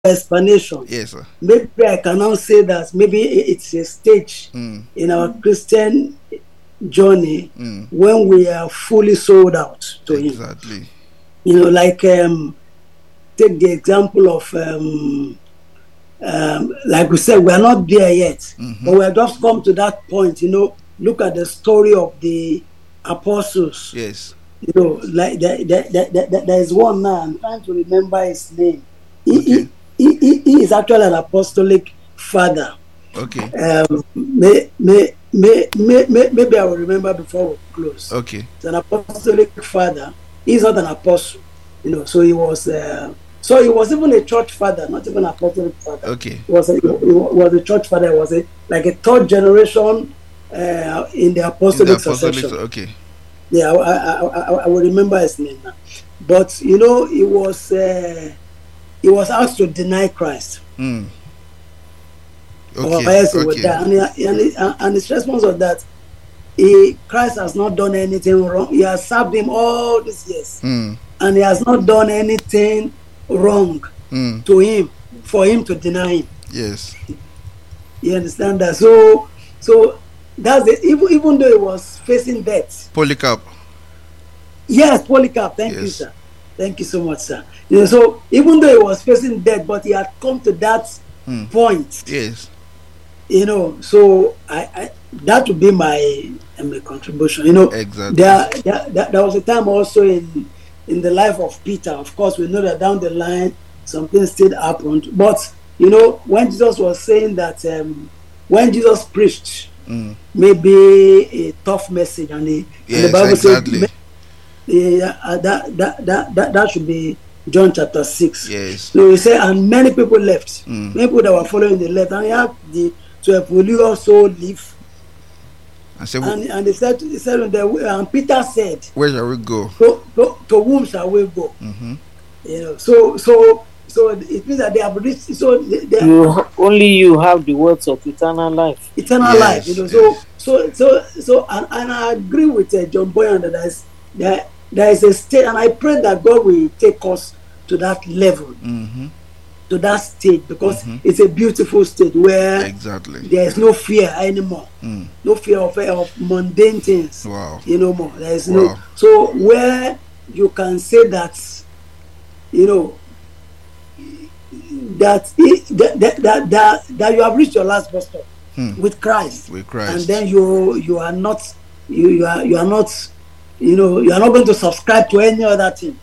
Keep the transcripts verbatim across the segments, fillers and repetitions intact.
explanation, yes, sir. maybe I can now say that maybe it's a stage Mm. in our Christian journey Mm. when we are fully sold out to Him. Exactly. You know, like um, take the example of, um, um, like we said, we are not there yet, Mm-hmm. but we have just come to that point. You know, look at the story of the apostles. Yes. You know, like there, there, there, there, there is one now. I'm trying to remember his name. He, Okay. he, he, he is actually an apostolic father. Okay. Um, may, may, may, may, may, maybe I will remember before we close. Okay. He's an apostolic father. He's not an apostle, you know. So he was. Uh, so he was even a church father, not even an apostolic father. Okay. He was a, he was a church father. He was a like a third generation uh, in the apostolic, In the apostolic succession. Okay. Yeah, I, I, I, I will remember his name now. But you know, he was uh, he was asked to deny Christ. Mm. Or Okay. else he would Okay. die. And, he, and, he, and his response was that he, Christ has not done anything wrong. He has served him all these years. Mm. And he has not done anything wrong Mm. to him for him to deny him. Yes. You understand that? So, so that's it. Even, even though he was facing death. Polycarp. Yes, Polycarp. Thank Yes. you, sir. Thank you so much, sir. You know, so even though he was facing death, but he had come to that Mm. point. Yes. You know, so I, I that would be my, my contribution. You know, Exactly. there, there, there, there was a time also in in the life of Peter. Of course, we know that down the line something still happened. But you know, when Jesus was saying that, um, when Jesus preached, Mm. maybe a tough message, and, the, Yes, and the Bible exactly. said, yeah, uh, that, that that that that should be John chapter six. Yes. So he said, and many people left. Mm. Many people that were following the left, and he had the twelve, will you also leave? And say, And and he said, he said, and Peter said, where shall we go? to, to, to whom shall we go? Mm-hmm. You know, so so so it means that they have reached. So they, they You only you have the words of eternal life. eternal Yes, life. You know, yes. so so so so and, and I agree with uh, John Boyan that there's there there is a state, and I pray that God will take us to that level, Mm-hmm. to that state, because Mhm. it's a beautiful state where Exactly. there is no fear anymore, Mm. no fear of of mundane things. Wow. You know more. There is Wow. no, so where you can say that, you know, that it, that, that that that that you have reached your last bus stop Hmm. with Christ, With Christ. and then you you are not you you are you are not you know you are not going to subscribe to any other thing.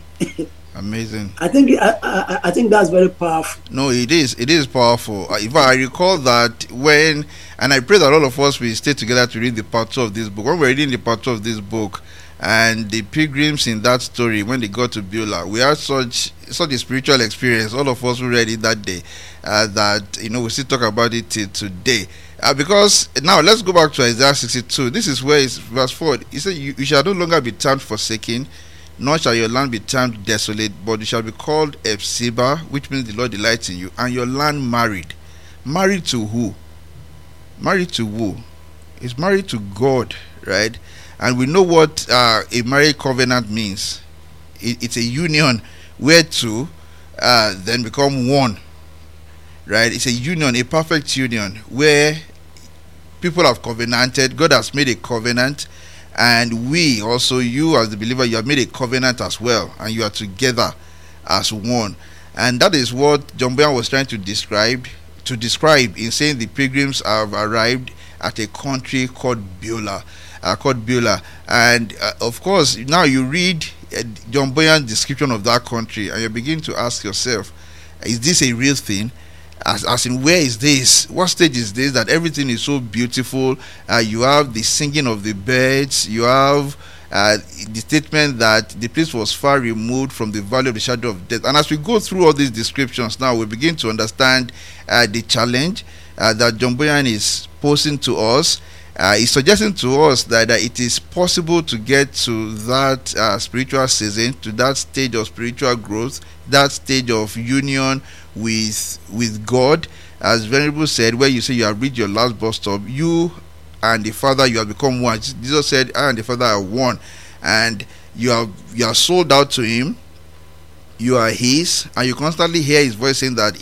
Amazing. I think I, I I think that's very powerful. No, it is. It is powerful. Uh, In fact, I recall that when, and I pray that all of us will stay together to read the part two of this book. When we're reading the part two of this book, and the pilgrims in that story, when they got to Beulah, we had such such a spiritual experience. All of us who read it that day, uh, that you know we still talk about it till today. Uh, because now let's go back to Isaiah sixty-two. This is where it's verse four. He said, "You, you shall no longer be termed forsaken, nor shall your land be termed desolate, but you shall be called Ephzibah, which means the Lord delights in you, and your land married." Married to who? Married to who? It's married to God, right? And we know what uh, a marriage covenant means. It, it's a union where two uh, then become one, right? It's a union, a perfect union where people have covenanted. God has made a covenant, and we also, you as the believer, you have made a covenant as well, and you are together as one. And that is what John Boyan was trying to describe to describe in saying the pilgrims have arrived at a country called Beulah, uh, called Beulah. And uh, of course, now you read uh, John Boyan's description of that country, and you begin to ask yourself, is this a real thing? As, as in, where is this? What stage is this that everything is so beautiful? Uh, you have the singing of the birds. You have uh, the statement that the place was far removed from the valley of the shadow of death. And as we go through all these descriptions now, we begin to understand uh, the challenge uh, that John Boyan is posing to us. Uh, he's suggesting to us that, that it is possible to get to that uh, spiritual season, to that stage of spiritual growth, that stage of union with with God, as Venerable said, where you say you have reached your last bus stop, you and the Father, you have become one. Jesus said, I and the Father are one, and you are you are sold out to Him. you are his, and you constantly hear his voice saying that